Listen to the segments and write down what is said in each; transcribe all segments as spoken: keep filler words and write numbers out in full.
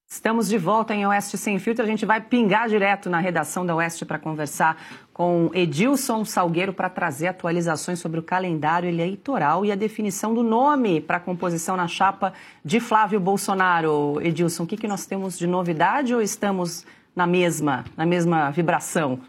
Estamos de volta em Oeste Sem Filtro. A gente vai pingar direto na redação da Oeste para conversar com Edilson Salgueiro para trazer atualizações sobre o calendário eleitoral e a definição do nome para a composição na chapa de Flávio Bolsonaro. Edilson, o que, que nós temos de novidade ou estamos na mesma, na mesma vibração?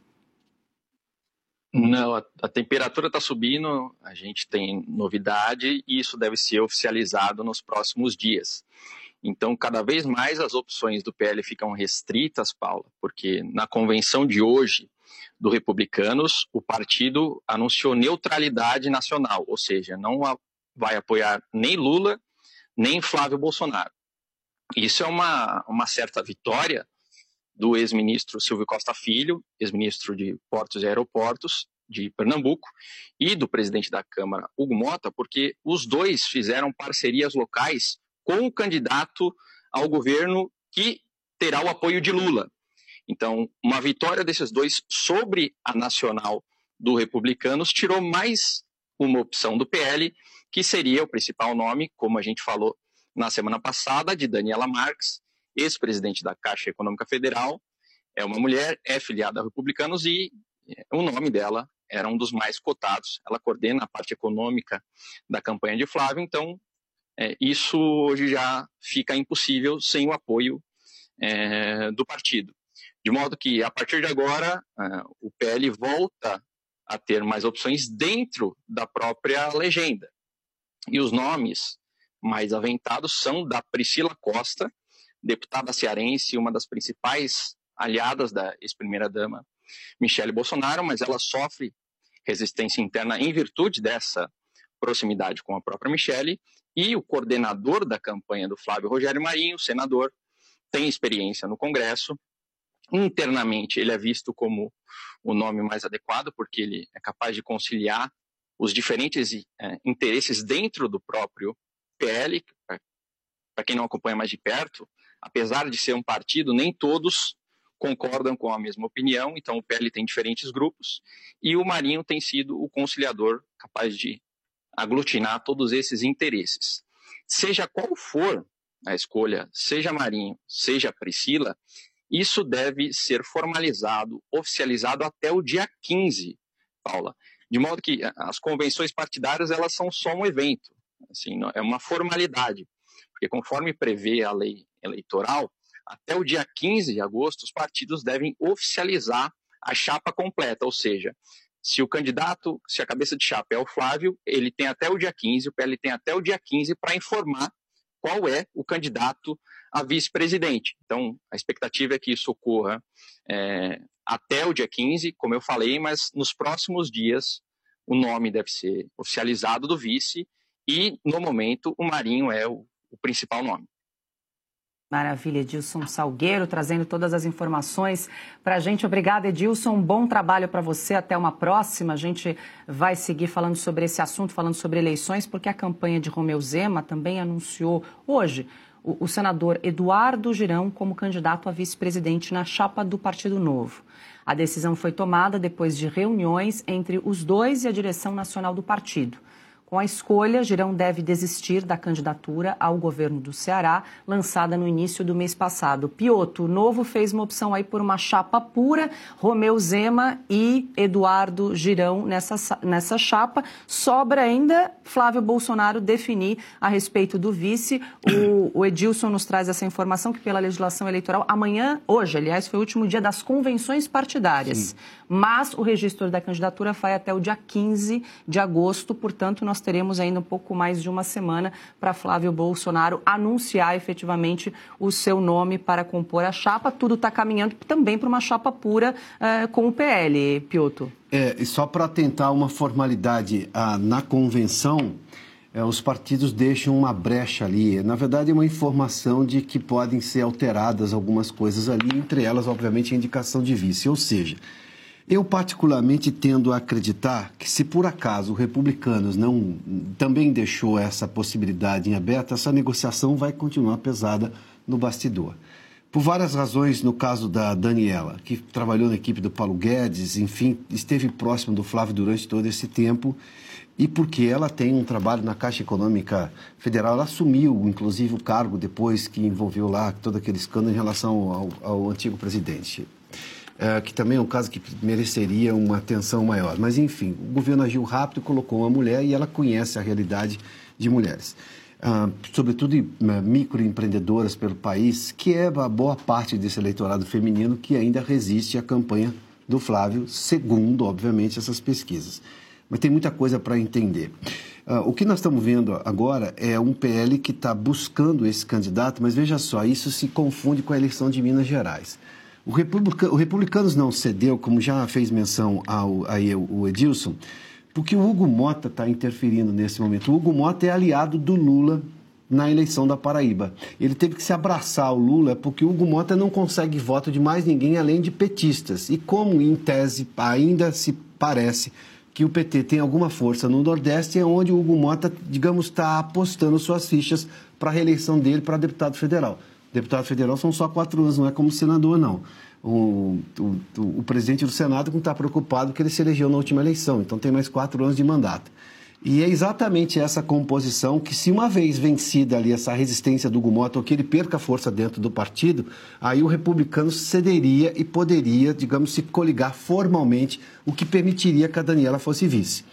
Não, a, a temperatura está subindo, a gente tem novidade e isso deve ser oficializado nos próximos dias. Então, cada vez mais as opções do P L ficam restritas, Paula, porque na convenção de hoje do Republicanos, o partido anunciou neutralidade nacional, ou seja, não vai apoiar nem Lula, nem Flávio Bolsonaro. Isso é uma, uma certa vitória do ex-ministro Silvio Costa Filho, ex-ministro de Portos e Aeroportos de Pernambuco, e do presidente da Câmara, Hugo Mota, porque os dois fizeram parcerias locais com o candidato ao governo que terá o apoio de Lula. Então, uma vitória desses dois sobre a nacional do Republicanos tirou mais uma opção do P L, que seria o principal nome, como a gente falou na semana passada, de Daniela Marques, ex-presidente da Caixa Econômica Federal, é uma mulher, é filiada a Republicanos e o nome dela era um dos mais cotados. Ela coordena a parte econômica da campanha de Flávio, então É, isso hoje já fica impossível sem o apoio é, do partido. De modo que, a partir de agora, é, o P L volta a ter mais opções dentro da própria legenda. E os nomes mais aventados são da Priscila Costa, deputada cearense, uma das principais aliadas da ex-primeira-dama Michele Bolsonaro, mas ela sofre resistência interna em virtude dessa proximidade com a própria Michele, e o coordenador da campanha do Flávio, Rogério Marinho, senador, tem experiência no Congresso. Internamente, ele é visto como o nome mais adequado, porque ele é capaz de conciliar os diferentes é, interesses dentro do próprio P L. Para quem não acompanha mais de perto, apesar de ser um partido, nem todos concordam com a mesma opinião, então o P L tem diferentes grupos, e o Marinho tem sido o conciliador capaz de aglutinar todos esses interesses. Seja qual for a escolha, seja Marinho, seja Priscila, isso deve ser formalizado, oficializado até o dia quinze, Paula. De modo que as convenções partidárias, elas são só um evento, assim, é uma formalidade, porque conforme prevê a lei eleitoral, até o dia quinze de agosto, os partidos devem oficializar a chapa completa, ou seja, se o candidato, se a cabeça de chapa é o Flávio, ele tem até o dia quinze, o P L tem até o dia quinze para informar qual é o candidato a vice-presidente. Então, a expectativa é que isso ocorra é, até o dia quinze, como eu falei, mas nos próximos dias o nome deve ser oficializado do vice e, no momento, o Marinho é o, o principal nome. Maravilha, Edilson Salgueiro, trazendo todas as informações para a gente. Obrigada, Edilson. Bom trabalho para você. Até uma próxima. A gente vai seguir falando sobre esse assunto, falando sobre eleições, porque a campanha de Romeu Zema também anunciou hoje o, o senador Eduardo Girão como candidato a vice-presidente na chapa do Partido Novo. A decisão foi tomada depois de reuniões entre os dois e a direção nacional do partido. Com a escolha, Girão deve desistir da candidatura ao governo do Ceará, lançada no início do mês passado. Piotto, o Novo fez uma opção aí por uma chapa pura, Romeu Zema e Eduardo Girão nessa, nessa chapa. Sobra ainda Flávio Bolsonaro definir a respeito do vice. O, o Edilson nos traz essa informação que pela legislação eleitoral, amanhã, hoje, aliás, foi o último dia das convenções partidárias. Sim. Mas o registro da candidatura vai até o dia quinze de agosto, portanto, nós teremos ainda um pouco mais de uma semana para Flávio Bolsonaro anunciar efetivamente o seu nome para compor a chapa. Tudo está caminhando também para uma chapa pura uh, com o P L, Piotto. É, e só para tentar uma formalidade ah, na convenção, é, os partidos deixam uma brecha ali. Na verdade, é uma informação de que podem ser alteradas algumas coisas ali, entre elas, obviamente, a indicação de vice. Ou seja, eu particularmente tendo a acreditar que se por acaso o Republicanos não também deixou essa possibilidade em aberto, essa negociação vai continuar pesada no bastidor. por várias razões, no caso da Daniela, que trabalhou na equipe do Paulo Guedes, enfim, esteve próximo do Flávio durante todo esse tempo, e porque ela tem um trabalho na Caixa Econômica Federal. Ela assumiu, inclusive, o cargo depois que envolveu lá todo aquele escândalo em relação ao, ao antigo presidente, é, que também é um caso que mereceria uma atenção maior. Mas, enfim, o governo agiu rápido, colocou uma mulher e ela conhece a realidade de mulheres. Uh, sobretudo uh, microempreendedoras pelo país, que é a boa parte desse eleitorado feminino que ainda resiste à campanha do Flávio, segundo, obviamente, essas pesquisas. Mas tem muita coisa para entender. Uh, o que nós estamos vendo agora é um P L que está buscando esse candidato, mas veja só, isso se confunde com a eleição de Minas Gerais. O, Republica, o Republicanos não cedeu, como já fez menção ao, aí o Edilson, porque o Hugo Mota está interferindo nesse momento. O Hugo Mota é aliado do Lula na eleição da Paraíba. Ele teve que se abraçar ao Lula porque o Hugo Mota não consegue voto de mais ninguém além de petistas. E como, em tese, ainda se parece que o P T tem alguma força no Nordeste, é onde o Hugo Mota, digamos, está apostando suas fichas para a reeleição dele para deputado federal. Deputado federal são só quatro anos, não é como senador, não. O, o, o presidente do Senado não está preocupado que ele se elegeu na última eleição, então tem mais quatro anos de mandato. E é exatamente essa composição que, se uma vez vencida ali essa resistência do Hugo Mota, ou que ele perca força dentro do partido, aí o republicano cederia e poderia, digamos, se coligar formalmente, o que permitiria que a Daniela fosse vice.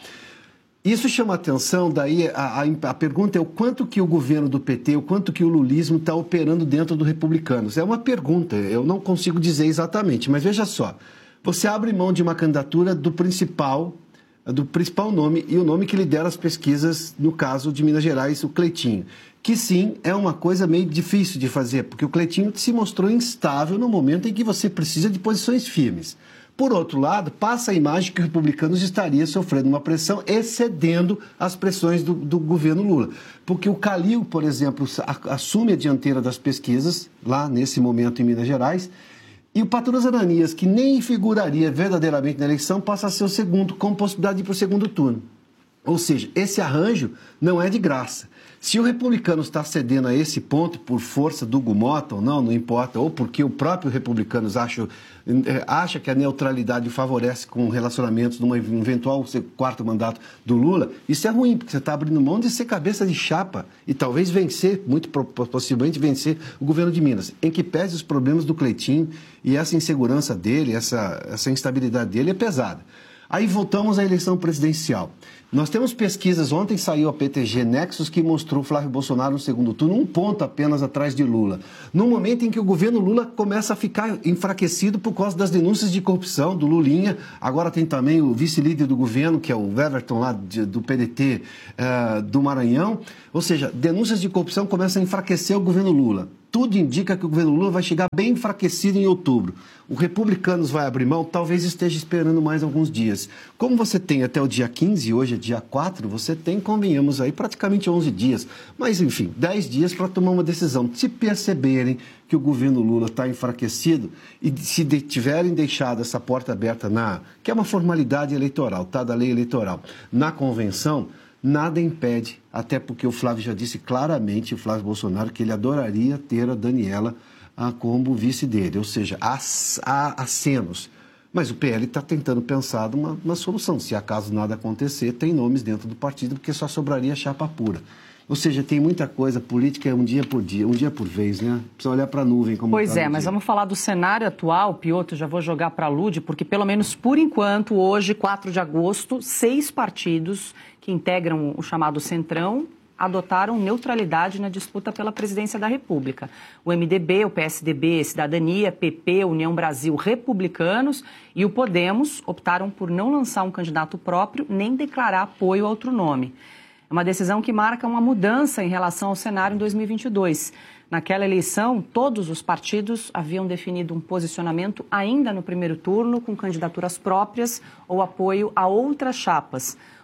Isso chama atenção, daí a, a, a pergunta é o quanto que o governo do P T, o quanto que o lulismo está operando dentro do Republicanos. É uma pergunta, eu não consigo dizer exatamente, mas veja só, você abre mão de uma candidatura do principal, do principal nome e o nome que lidera as pesquisas, no caso de Minas Gerais, o Cleitinho, que sim, é uma coisa meio difícil de fazer, porque o Cleitinho se mostrou instável no momento em que você precisa de posições firmes. Por outro lado, passa a imagem que o Republicanos estaria sofrendo uma pressão excedendo as pressões do, do governo Lula. Porque o Calil, por exemplo, assume a dianteira das pesquisas, lá nesse momento em Minas Gerais, e o Patrus Ananias, que nem figuraria verdadeiramente na eleição, passa a ser o segundo, com possibilidade de ir para o segundo turno. Ou seja, esse arranjo não é de graça. Se o republicano está cedendo a esse ponto por força do Hugo Mota ou não, não importa, ou porque o próprio republicanos acha, acha que a neutralidade o favorece com relacionamentos num eventual quarto mandato do Lula, isso é ruim, porque você está abrindo mão de ser cabeça de chapa e talvez vencer, muito possivelmente vencer o governo de Minas, em que pese os problemas do Cleitinho e essa insegurança dele, essa, essa instabilidade dele é pesada. Aí voltamos à eleição presidencial. Nós temos pesquisas, ontem saiu a P T G Nexus, que mostrou Flávio Bolsonaro no segundo turno, um ponto apenas atrás de Lula. No momento em que o governo Lula começa a ficar enfraquecido por causa das denúncias de corrupção do Lulinha, agora tem também o vice-líder do governo, que é o Weverton, lá de, do P D T uh, do Maranhão. Ou seja, denúncias de corrupção começam a enfraquecer o governo Lula. Tudo indica que o governo Lula vai chegar bem enfraquecido em outubro. O Republicanos vai abrir mão, talvez esteja esperando mais alguns dias. Como você tem até o dia quinze, hoje é dia quatro, você tem, convenhamos aí, praticamente onze dias. Mas, enfim, dez dias para tomar uma decisão. Se perceberem que o governo Lula está enfraquecido e se de, tiverem deixado essa porta aberta, na, que é uma formalidade eleitoral, tá, da lei eleitoral, na convenção, nada impede, até porque o Flávio já disse claramente, o Flávio Bolsonaro, que ele adoraria ter a Daniela ah, como vice dele, ou seja, há, há acenos. Mas o P L está tentando pensar numa uma solução. Se acaso nada acontecer, tem nomes dentro do partido, porque só sobraria chapa pura. Ou seja, tem muita coisa, política é um dia por dia, um dia por vez, né? Precisa olhar para a nuvem como Pois é, mas dia. Vamos falar do cenário atual, Piotr, já vou jogar para a Lud, porque pelo menos por enquanto, hoje, quatro de agosto, seis partidos que integram o chamado Centrão adotaram neutralidade na disputa pela presidência da República. O M D B, o P S D B, Cidadania, P P, União Brasil, Republicanos e o Podemos optaram por não lançar um candidato próprio nem declarar apoio a outro nome. É uma decisão que marca uma mudança em relação ao cenário em dois mil e vinte e dois. Naquela eleição, todos os partidos haviam definido um posicionamento ainda no primeiro turno, com candidaturas próprias ou apoio a outras chapas.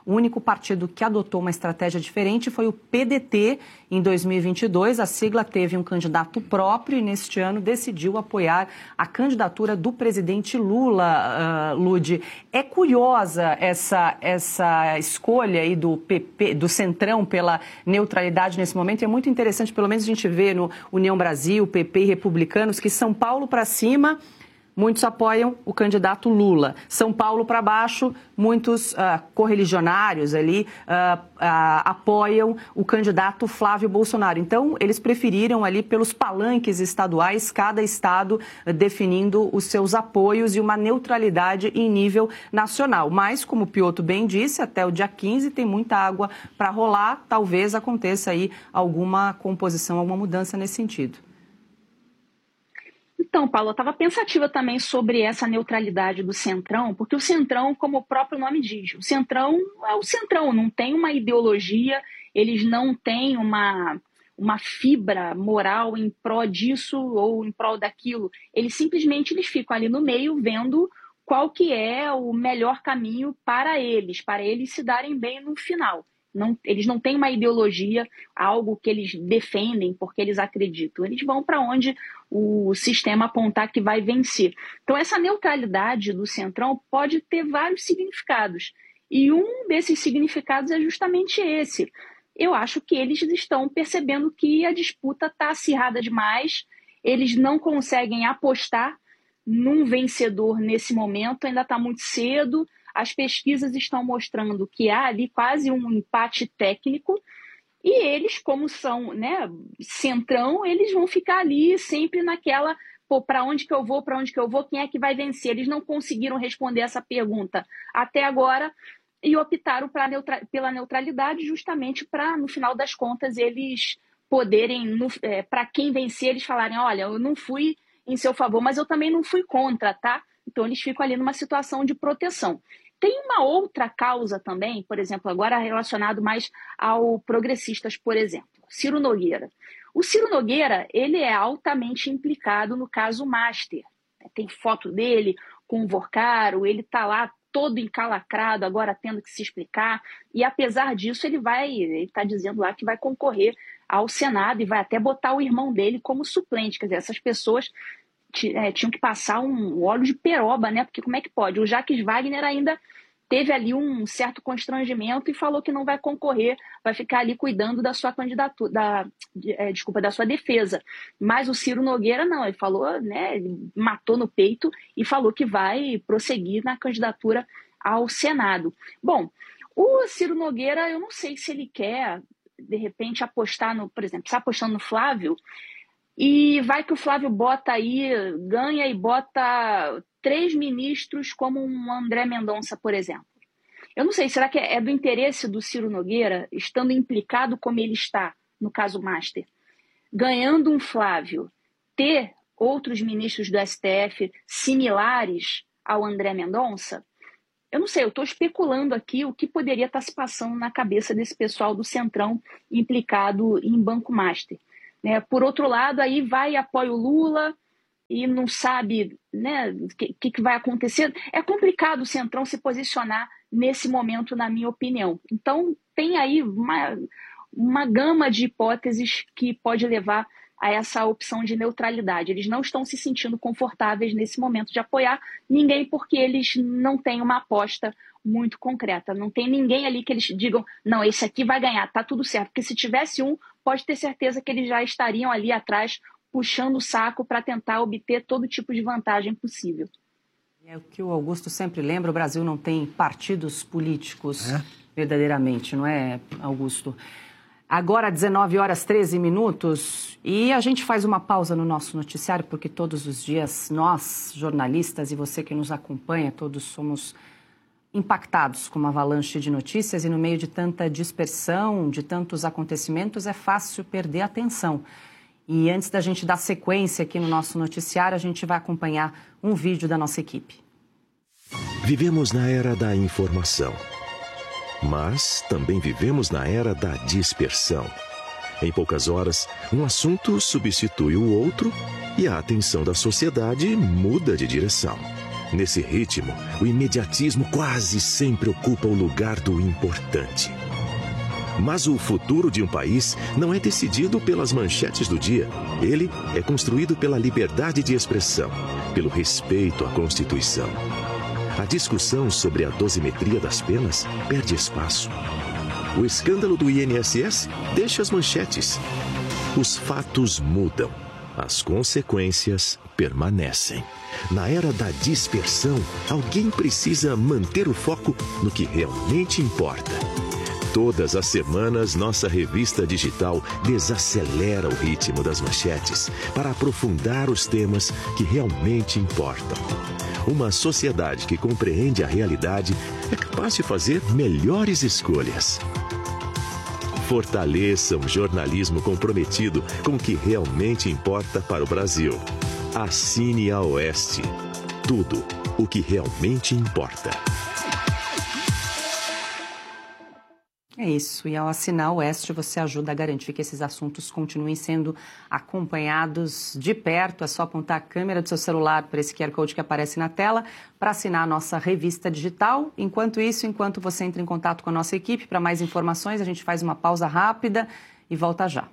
O único partido que adotou uma estratégia diferente foi o P D T. Em dois mil e vinte e dois, a sigla teve um candidato próprio e neste ano decidiu apoiar a candidatura do presidente Lula, uh, Ludi. É curiosa essa, essa escolha aí do P P, do Centrão pela neutralidade nesse momento. É muito interessante, pelo menos a gente vê no União Brasil, P P e Republicanos, que São Paulo para cima, muitos apoiam o candidato Lula. São Paulo para baixo, muitos uh, correligionários ali uh, uh, apoiam o candidato Flávio Bolsonaro. Então, eles preferiram ali pelos palanques estaduais, cada estado uh, definindo os seus apoios e uma neutralidade em nível nacional. Mas, como o Piotr bem disse, até o dia quinze tem muita água para rolar. Talvez aconteça aí alguma composição, alguma mudança nesse sentido. Então, Paulo, eu estava pensativa também sobre essa neutralidade do Centrão, porque o Centrão, como o próprio nome diz, o Centrão é o Centrão, não tem uma ideologia, eles não têm uma, uma fibra moral em pró disso ou em prol daquilo. Eles simplesmente eles ficam ali no meio vendo qual que é o melhor caminho para eles, para eles se darem bem no final. Não, eles não têm uma ideologia, algo que eles defendem porque eles acreditam. Eles vão para onde o sistema apontar que vai vencer. Então, essa neutralidade do Centrão pode ter vários significados. E um desses significados é justamente esse. Eu acho que eles estão percebendo que a disputa está acirrada demais, eles não conseguem apostar num vencedor nesse momento, ainda está muito cedo. As pesquisas estão mostrando que há ali quase um empate técnico e eles, como são, né, Centrão, eles vão ficar ali sempre naquela, pô, para onde que eu vou, para onde que eu vou, quem é que vai vencer? Eles não conseguiram responder essa pergunta até agora e optaram pra neutra- pela neutralidade justamente para, no final das contas, eles poderem, é, para quem vencer, eles falarem, olha, eu não fui em seu favor, mas eu também não fui contra, tá? Então eles ficam ali numa situação de proteção. Tem uma outra causa também, por exemplo, agora relacionado mais ao progressistas, por exemplo, Ciro Nogueira. O Ciro Nogueira, ele é altamente implicado no caso Master. Tem foto dele com o Vorcaro, ele está lá todo encalacrado, agora tendo que se explicar, e apesar disso ele vai, ele está dizendo lá que vai concorrer ao Senado e vai até botar o irmão dele como suplente. Quer dizer, essas pessoas É, tinham que passar um óleo de peroba, né? Porque como é que pode? O Jacques Wagner ainda teve ali um certo constrangimento e falou que não vai concorrer, vai ficar ali cuidando da sua candidatura, da, é, desculpa, da sua defesa. Mas o Ciro Nogueira não, ele falou, né? Ele matou no peito e falou que vai prosseguir na candidatura ao Senado. Bom, o Ciro Nogueira, eu não sei se ele quer, de repente, apostar no, por exemplo, está apostando no Flávio. E vai que o Flávio bota aí, ganha e bota três ministros como um André Mendonça, por exemplo. Eu não sei, será que é do interesse do Ciro Nogueira, estando implicado como ele está, no caso Master, ganhando um Flávio, ter outros ministros do S T F similares ao André Mendonça? Eu não sei, eu estou especulando aqui o que poderia estar se passando na cabeça desse pessoal do Centrão implicado em Banco Master. Né? Por outro lado, aí vai e apoia o Lula e não sabe, né, o que, que vai acontecer. É complicado o Centrão se posicionar nesse momento, na minha opinião. Então, tem aí uma, uma gama de hipóteses que pode levar a essa opção de neutralidade. Eles não estão se sentindo confortáveis nesse momento de apoiar ninguém porque eles não têm uma aposta muito concreta. Não tem ninguém ali que eles digam, não, esse aqui vai ganhar, tá tudo certo. Porque se tivesse um, pode ter certeza que eles já estariam ali atrás puxando o saco para tentar obter todo tipo de vantagem possível. É o que o Augusto sempre lembra, o Brasil não tem partidos políticos é? verdadeiramente, não é, Augusto? Agora, dezenove horas e treze minutos, e a gente faz uma pausa no nosso noticiário, porque todos os dias nós, jornalistas, e você que nos acompanha, todos somos impactados com uma avalanche de notícias, e no meio de tanta dispersão, de tantos acontecimentos, é fácil perder a atenção. E antes da gente dar sequência aqui no nosso noticiário, a gente vai acompanhar um vídeo da nossa equipe. Vivemos na era da informação, mas também vivemos na era da dispersão. Em poucas horas, um assunto substitui o outro e a atenção da sociedade muda de direção. Nesse ritmo, o imediatismo quase sempre ocupa o lugar do importante. Mas o futuro de um país não é decidido pelas manchetes do dia. Ele é construído pela liberdade de expressão, pelo respeito à Constituição. A discussão sobre a dosimetria das penas perde espaço. O escândalo do I N S S deixa as manchetes. Os fatos mudam. As consequências permanecem. Na era da dispersão, alguém precisa manter o foco no que realmente importa. Todas as semanas, nossa revista digital desacelera o ritmo das manchetes para aprofundar os temas que realmente importam. Uma sociedade que compreende a realidade é capaz de fazer melhores escolhas. Fortaleça um jornalismo comprometido com o que realmente importa para o Brasil. Assine a Oeste. Tudo o que realmente importa. É isso, e ao assinar o Oeste, você ajuda a garantir que esses assuntos continuem sendo acompanhados de perto. É só apontar a câmera do seu celular para esse Q R Code que aparece na tela para assinar a nossa revista digital. Enquanto isso, enquanto você entra em contato com a nossa equipe para mais informações, a gente faz uma pausa rápida e volta já.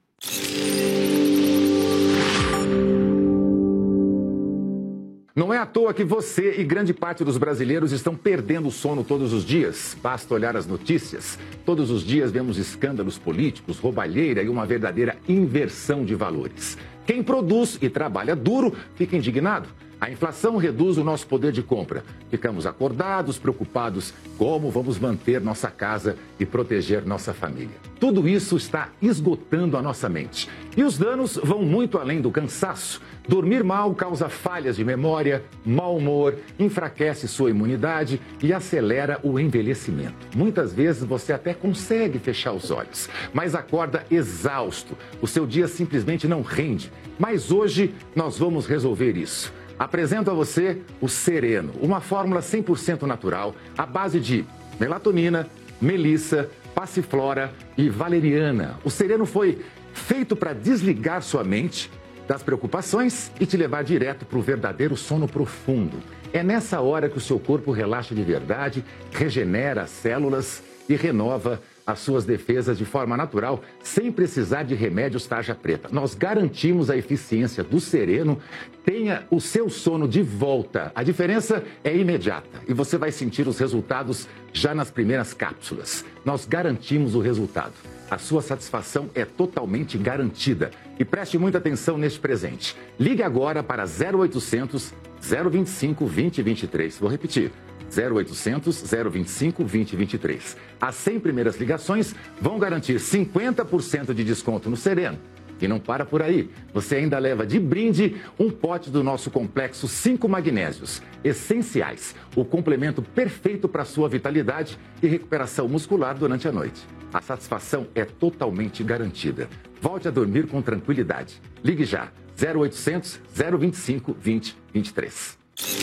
Não é à toa que você e grande parte dos brasileiros estão perdendo o sono todos os dias. Basta olhar as notícias. Todos os dias vemos escândalos políticos, roubalheira e uma verdadeira inversão de valores. Quem produz e trabalha duro fica indignado. A inflação reduz o nosso poder de compra. Ficamos acordados, preocupados como vamos manter nossa casa e proteger nossa família. Tudo isso está esgotando a nossa mente. E os danos vão muito além do cansaço. Dormir mal causa falhas de memória, mau humor, enfraquece sua imunidade e acelera o envelhecimento. Muitas vezes você até consegue fechar os olhos, mas acorda exausto. O seu dia simplesmente não rende. Mas hoje nós vamos resolver isso. Apresento a você o Sereno, uma fórmula cem por cento natural, à base de melatonina, melissa, passiflora e valeriana. O Sereno foi feito para desligar sua mente das preocupações e te levar direto para o verdadeiro sono profundo. É nessa hora que o seu corpo relaxa de verdade, regenera as células e renova as suas defesas de forma natural, sem precisar de remédios tarja preta. Nós garantimos a eficiência do Sereno. Tenha o seu sono de volta. A diferença é imediata e você vai sentir os resultados já nas primeiras cápsulas. Nós garantimos o resultado. A sua satisfação é totalmente garantida. E preste muita atenção neste presente. Ligue agora para zero oitocentos, zero vinte e cinco, vinte, vinte e três. Vou repetir. zero oitocentos, zero vinte e cinco, vinte, vinte e três. As cem primeiras ligações vão garantir cinquenta por cento de desconto no Sereno. E não para por aí. Você ainda leva de brinde um pote do nosso complexo cinco magnésios essenciais. O complemento perfeito para a sua vitalidade e recuperação muscular durante a noite. A satisfação é totalmente garantida. Volte a dormir com tranquilidade. Ligue já. zero oitocentos, zero vinte e cinco, vinte, vinte e três.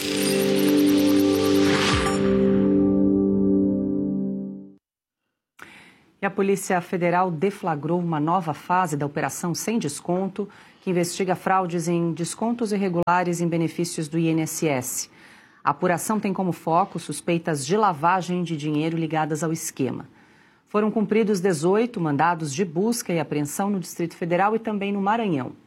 E a Polícia Federal deflagrou uma nova fase da Operação Sem Desconto, que investiga fraudes em descontos irregulares em benefícios do I N S S. A apuração tem como foco suspeitas de lavagem de dinheiro ligadas ao esquema. Foram cumpridos dezoito mandados de busca e apreensão no Distrito Federal e também no Maranhão.